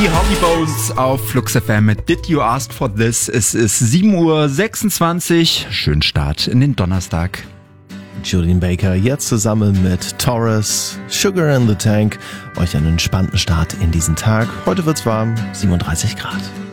die Hoggy auf Flux FM mit Did You Ask For This? Es ist 7:26 Uhr. Schönen Start in den Donnerstag. Julian Baker jetzt zusammen mit Taurus, Sugar in the Tank. Euch einen entspannten Start in diesen Tag. Heute wird's warm, 37 Grad.